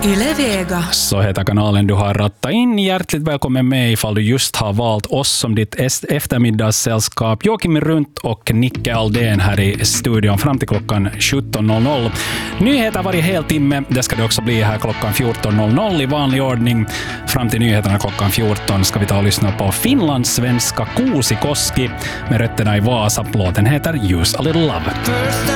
Yle Vega. Så heter kanalen du har rattat in. Hjärtligt välkommen med ifall du just har valt oss som ditt eftermiddagssällskap. Joakim Runt och Nicke Aldén här i studion fram till klockan 17.00. Nyheter varje heltimme. Det ska det också bli här klockan 14.00 i vanlig ordning. Fram till nyheterna klockan 14 ska vi ta och lyssna på finlandssvenska Kuusikoski med rötterna i Vasa. Låten heter Use a Little Love.